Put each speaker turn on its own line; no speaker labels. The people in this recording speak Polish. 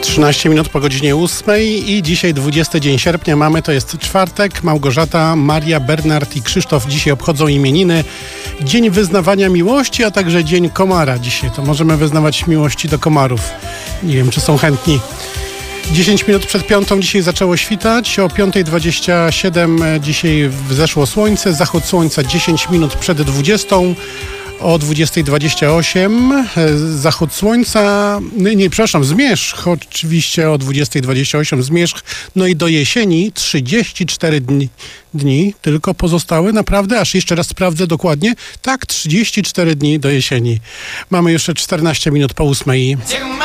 13 minut po godzinie 8 i dzisiaj 20 dzień sierpnia mamy, to jest czwartek. Małgorzata, Maria, Bernard i Krzysztof dzisiaj obchodzą imieniny. Dzień wyznawania miłości, a także dzień komara dzisiaj. To możemy wyznawać miłości do komarów. Nie wiem, czy są chętni. 10 minut przed piątą dzisiaj zaczęło świtać, o 5:27 dzisiaj wzeszło słońce, zachód słońca 10 minut przed 20. O 20:28 zachód słońca, zmierzch oczywiście o 20:28 zmierzch, no i do jesieni 34 dni tylko pozostały, naprawdę, aż jeszcze raz sprawdzę dokładnie, tak, 34 dni do jesieni. Mamy jeszcze 14 minut po 8.